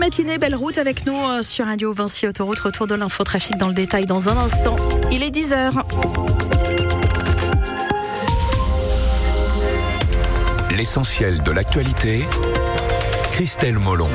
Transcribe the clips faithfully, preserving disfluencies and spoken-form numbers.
matinée, belle route avec nous sur Radio Vinci Autoroute. Retour de l'infotrafic dans le détail dans un instant. Il est dix heures. L'essentiel de l'actualité, Christelle Molon.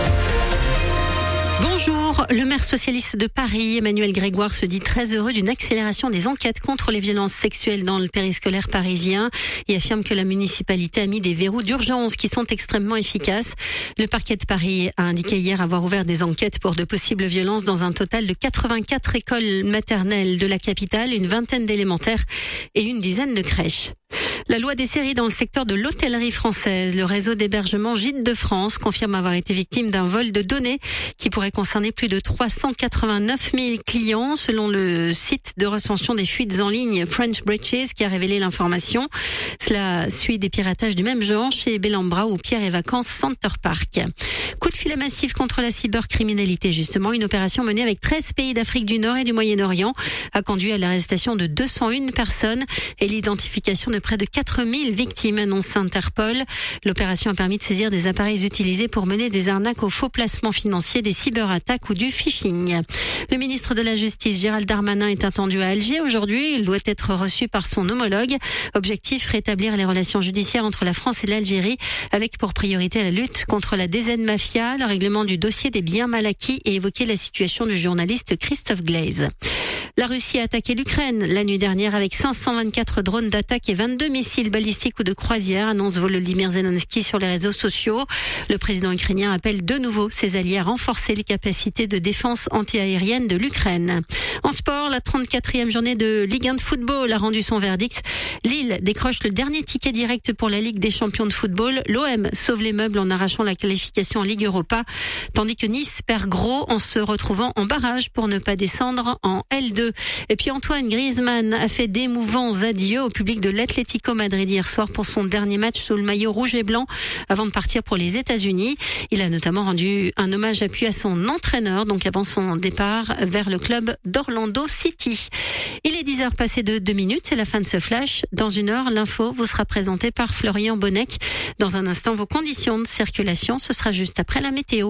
Bonjour, le maire socialiste de Paris, Emmanuel Grégoire, se dit très heureux d'une accélération des enquêtes contre les violences sexuelles dans le périscolaire parisien et affirme que la municipalité a mis des verrous d'urgence qui sont extrêmement efficaces. Le parquet de Paris a indiqué hier avoir ouvert des enquêtes pour de possibles violences dans un total de quatre-vingt-quatre écoles maternelles de la capitale, une vingtaine d'élémentaires et une dizaine de crèches. La loi des séries dans le secteur de l'hôtellerie française. Le réseau d'hébergement Gîtes de France confirme avoir été victime d'un vol de données qui pourrait concerner plus de trois cent quatre-vingt-neuf mille clients selon le site de recension des fuites en ligne French Bridges qui a révélé l'information. Cela suit des piratages du même genre chez Bellambra ou Pierre et Vacances Center Park. Coup de filet massif contre la cybercriminalité justement. Une opération menée avec treize pays d'Afrique du Nord et du Moyen-Orient a conduit à l'arrestation de deux cent un personnes et l'identification de près de quatre mille victimes, annonce Interpol. L'opération a permis de saisir des appareils utilisés pour mener des arnaques au faux placement financier, des cyberattaques ou du phishing. Le ministre de la Justice, Gérald Darmanin, est attendu à Alger aujourd'hui. Il doit être reçu par son homologue. Objectif, rétablir les relations judiciaires entre la France et l'Algérie, avec pour priorité la lutte contre la D Z Mafia, le règlement du dossier des biens mal acquis et évoquer la situation du journaliste Christophe Glaise. La Russie a attaqué l'Ukraine la nuit dernière avec cinq cent vingt-quatre drones d'attaque et vingt-deux missiles balistiques ou de croisière, annonce Volodymyr Zelensky sur les réseaux sociaux. Le président ukrainien appelle de nouveau ses alliés à renforcer les capacités de défense antiaérienne de l'Ukraine. En sport, la trente-quatrième journée de Ligue un de football a rendu son verdict. Lille décroche le dernier ticket direct pour la Ligue des champions de football. L'O M sauve les meubles en arrachant la qualification en Ligue Europa, tandis que Nice perd gros en se retrouvant en barrage pour ne pas descendre en L deux. Et puis Antoine Griezmann a fait d'émouvants adieux au public de l'Atlético Madrid hier soir pour son dernier match sous le maillot rouge et blanc avant de partir pour les États-Unis. Il a notamment rendu un hommage appuyé à son entraîneur, donc avant son départ vers le club d'Orlando City. Il est dix heures passées de deux minutes, c'est la fin de ce flash. Dans une heure, l'info vous sera présentée par Florian Bonnec. Dans un instant, vos conditions de circulation, ce sera juste après la météo.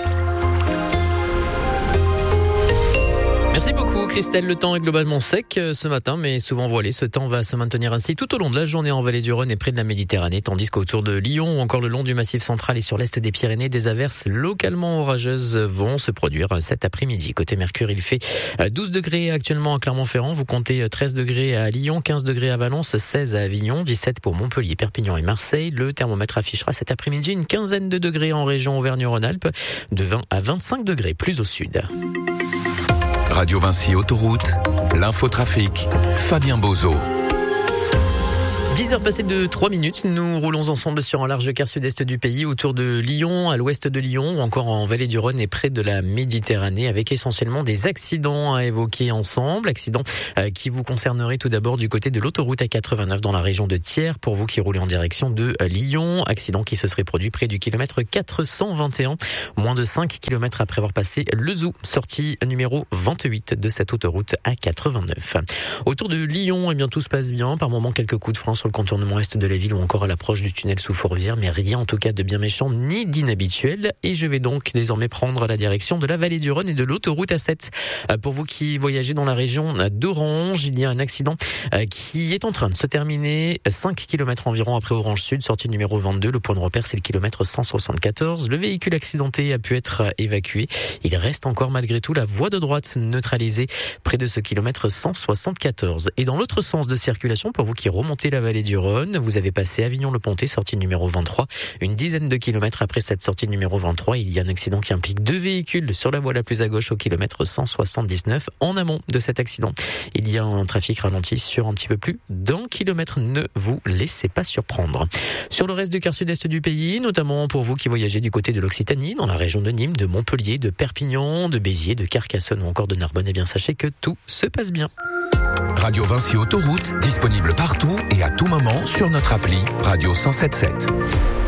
Merci beaucoup Christelle, le temps est globalement sec ce matin mais souvent voilé. Ce temps va se maintenir ainsi tout au long de la journée en vallée du Rhône et près de la Méditerranée, tandis qu'autour de Lyon ou encore le long du Massif central et sur l'est des Pyrénées, des averses localement orageuses vont se produire cet après-midi. Côté Mercure, il fait douze degrés actuellement à Clermont-Ferrand, vous comptez treize degrés à Lyon, quinze degrés à Valence, seize à Avignon, dix-sept pour Montpellier, Perpignan et Marseille. Le thermomètre affichera cet après-midi une quinzaine de degrés en région Auvergne-Rhône-Alpes, de vingt à vingt-cinq degrés plus au sud. Radio Vinci Autoroute, l'infotrafic, Fabien Bozo. dix heures passées de trois minutes, nous roulons ensemble sur un large quart sud-est du pays, autour de Lyon, à l'ouest de Lyon, ou encore en vallée du Rhône et près de la Méditerranée, avec essentiellement des accidents à évoquer ensemble. Accidents qui vous concerneraient tout d'abord du côté de l'autoroute A quatre-vingt-neuf dans la région de Thiers, pour vous qui roulez en direction de Lyon. Accident qui se serait produit près du kilomètre quatre cent vingt et un, moins de cinq kilomètres après avoir passé le Zou, sortie numéro vingt-huit de cette autoroute A quatre-vingt-neuf. Autour de Lyon, eh bien, tout se passe bien. Par moments, quelques coups de frein sur le contournement est de la ville ou encore à l'approche du tunnel sous Fourvière, mais rien en tout cas de bien méchant ni d'inhabituel. Et je vais donc désormais prendre la direction de la vallée du Rhône et de l'autoroute A sept. Pour vous qui voyagez dans la région d'Orange, il y a un accident qui est en train de se terminer. cinq kilomètres environ après Orange Sud, sortie numéro vingt-deux. Le point de repère, c'est le kilomètre cent soixante-quatorze. Le véhicule accidenté a pu être évacué. Il reste encore malgré tout la voie de droite neutralisée près de ce kilomètre cent soixante-quatorze. Et dans l'autre sens de circulation, pour vous qui remontez la vallée du Rhône, vous avez passé Avignon-le-Pontet, sortie numéro vingt-trois. Une dizaine de kilomètres après cette sortie numéro vingt-trois, il y a un accident qui implique deux véhicules sur la voie la plus à gauche au kilomètre cent soixante-dix-neuf. En amont de cet accident, il y a un trafic ralenti sur un petit peu plus d'un kilomètre. Ne vous laissez pas surprendre. Sur le reste du quart sud-est du pays, notamment pour vous qui voyagez du côté de l'Occitanie, dans la région de Nîmes, de Montpellier, de Perpignan, de Béziers, de Carcassonne ou encore de Narbonne, eh bien sachez que tout se passe bien. Radio Vinci Autoroute, disponible partout et à tout moment sur notre appli Radio cent soixante-dix-sept.